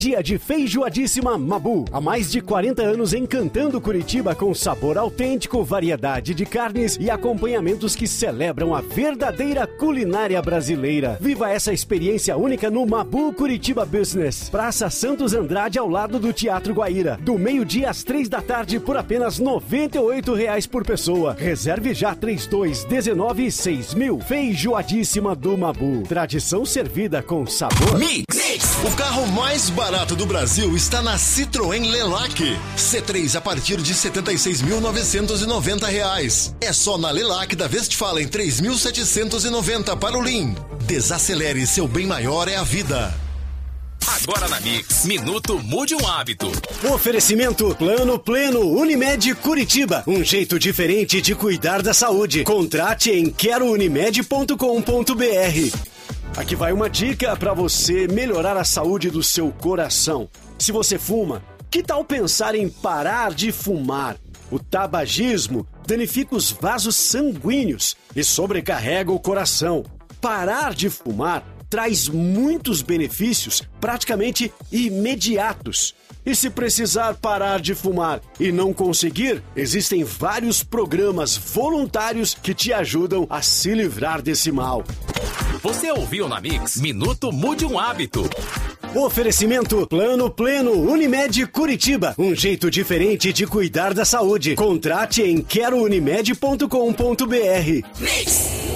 Dia de Feijoadíssima Mabu. Há mais de 40 anos encantando Curitiba com sabor autêntico, variedade de carnes e acompanhamentos que celebram a verdadeira culinária brasileira. Viva essa experiência única no Mabu Curitiba Business. Praça Santos Andrade, ao lado do Teatro Guaíra. Do meio-dia às 3 da tarde por apenas R$ 98,00 por pessoa. Reserve já 3219-6000. Feijoadíssima do Mabu. Tradição servida com sabor. Mix. O carro mais barato do Brasil está na Citroën Lelac. C3 a partir de R$ 76.990. É só na Lelac da Westfalen 3.790 para o Lean. Desacelere, seu bem maior é a vida. Agora na Mix, Minuto Mude um Hábito. Oferecimento Plano Pleno Unimed Curitiba. Um jeito diferente de cuidar da saúde. Contrate em querounimed.com.br. Aqui vai uma dica para você melhorar a saúde do seu coração. Se você fuma, que tal pensar em parar de fumar? O tabagismo danifica os vasos sanguíneos e sobrecarrega o coração. Parar de fumar traz muitos benefícios praticamente imediatos. E se precisar parar de fumar e não conseguir, existem vários programas voluntários que te ajudam a se livrar desse mal. Você ouviu na Mix Minuto Mude um Hábito. Oferecimento Plano Pleno Unimed Curitiba. Um jeito diferente de cuidar da saúde. Contrate em querounimed.com.br. Mix.